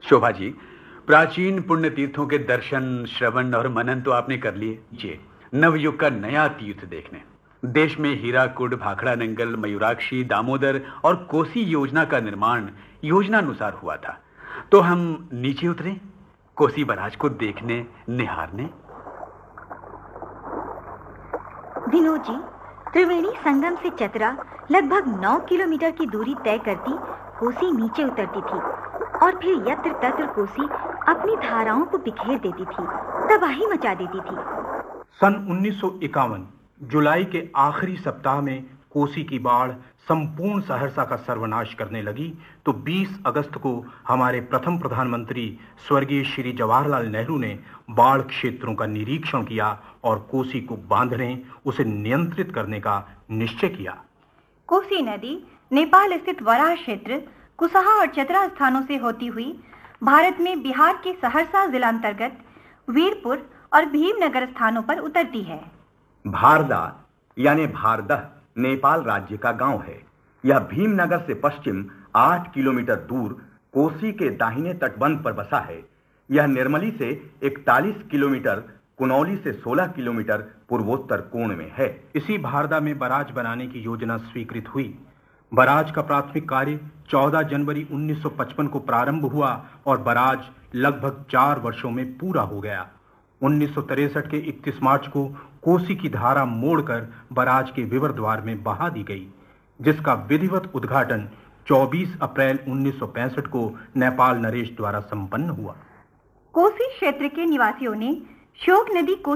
शोभा जी, प्राचीन पुण्य तीर्थों के दर्शन, श्रवण और मनन तो आपने कर लिए। ये नवयुग का नया तीर्थ देखने। देश में हीराकुड, भाखड़ा नंगल, मयूराक्षी, दामोदर और कोसी योजना का निर्माण योजनानुसार हुआ था। तो हम नीचे उतरे कोसी बराज को देखने, निहारने। विनोद जी, त्रिवेणी संगम से चतरा लगभग 9 किलोमीटर की दूरी तय करती कोसी नीचे उतरती थी और फिर यत्र तत्र कोसी अपनी धाराओं को बिखेर देती थी, तबाही मचा देती थी। सन 1951 जुलाई के आखिरी सप्ताह में कोसी की बाढ़ संपूर्ण सहरसा का सर्वनाश करने लगी तो 20 अगस्त को हमारे प्रथम प्रधानमंत्री स्वर्गीय श्री जवाहरलाल नेहरू ने बाढ़ क्षेत्रों का निरीक्षण किया और कोसी को बांधने, उसे नियंत्रित करने का निश्चय किया। कोसी नदी नेपाल स्थित वराह क्षेत्र, कुसहा और चतरा स्थानों से होती हुई भारत में बिहार के सहरसा जिला अंतर्गत वीरपुर और भीमनगर स्थानों पर उतरती है। भारदा यानी भारदह नेपाल राज्य का गांव है। यह भीमनगर से पश्चिम 8 किलोमीटर दूर कोसी के दाहिने तटबंध पर बसा है। यह निर्मली से 41 किलोमीटर, कुनौली से 16 किलोमीटर पूर्वोत्तर कोण में है। इसी भारदा में बराज बनाने की योजना स्वीकृत हुई। बराज का प्राथमिक कार्य 14 जनवरी 1955 को प्रारंभ हुआ और बराज लगभग 4 वर्षों में पूरा हो गया। 1963 के 31 मार्च को कोसी की धारा मोड़कर बराज के विवर द्वार में बहा दी गई, जिसका विधिवत उद्घाटन 24 अप्रैल 1965 को नेपाल नरेश द्वारा संपन्न हुआ। कोसी क्षेत्र के निवासियों ने शोक नदी को